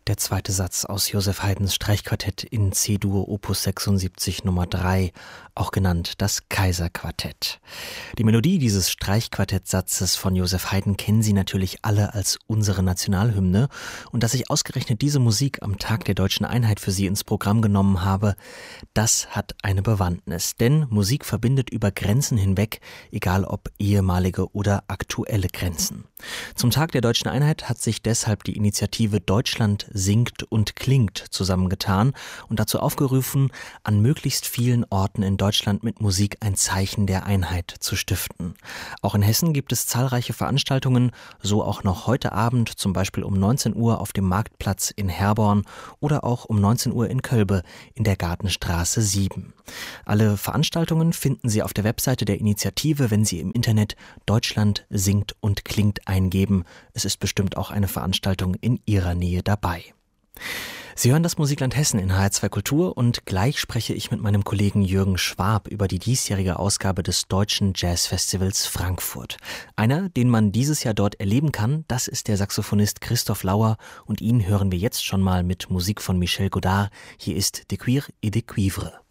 Der zweite Satz aus Joseph Haydns Streichquartett in C-Dur Opus 76 Nummer 3, auch genannt das Kaiserquartett. Die Melodie dieses Streichquartettsatzes von Joseph Haydn kennen Sie natürlich alle als unsere Nationalhymne. Und dass ich ausgerechnet diese Musik am Tag der Deutschen Einheit für Sie ins Programm genommen habe, das hat eine Bewandtnis. Denn Musik verbindet über Grenzen hinweg, egal ob ehemalige oder aktuelle Grenzen. Zum Tag der Deutschen Einheit hat sich deshalb die Initiative Deutschland singt und klingt zusammengetan und dazu aufgerufen, an möglichst vielen Orten in Deutschland mit Musik ein Zeichen der Einheit zu stiften. Auch in Hessen gibt es zahlreiche Veranstaltungen, so auch noch heute Abend, zum Beispiel um 19 Uhr auf dem Marktplatz in Herborn oder auch um 19 Uhr in Kölbe in der Gartenstraße 7. Alle Veranstaltungen finden Sie auf der Webseite der Initiative, wenn Sie im Internet Deutschland singt und klingt eingeben. Es ist bestimmt auch eine Veranstaltung in Ihrer Nähe dabei. Sie hören das Musikland Hessen in HR2 Kultur und gleich spreche ich mit meinem Kollegen Jürgen Schwab über die diesjährige Ausgabe des Deutschen Jazzfestivals Frankfurt. Einer, den man dieses Jahr dort erleben kann, das ist der Saxophonist Christoph Lauer und ihn hören wir jetzt schon mal mit Musik von Michel Godard. Hier ist De Cuir et de Cuivre.